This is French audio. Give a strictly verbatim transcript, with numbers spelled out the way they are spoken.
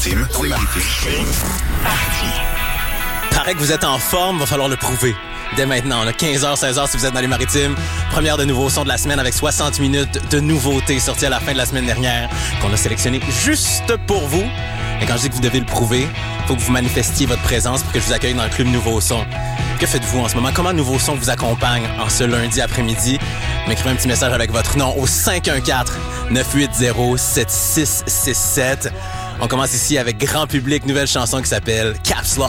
Tim, on est maritime. Paraît que vous êtes en forme, va falloir le prouver. Dès maintenant, là, quinze heures, seize heures si vous êtes dans les maritimes. Première de nouveaux sons de la semaine avec soixante minutes de nouveautés sorties à la fin de la semaine dernière qu'on a sélectionné juste pour vous. Et quand je dis que vous devez le prouver, il faut que vous manifestiez votre présence pour que je vous accueille dans le club Nouveau Son. Que faites-vous en ce moment? Comment Nouveau Son vous accompagne en ce lundi après-midi? M'écrivez un petit message avec votre nom au cinq un quatre, neuf huit zéro, sept six six sept. On commence ici avec grand public, nouvelle chanson qui s'appelle Caps Lock.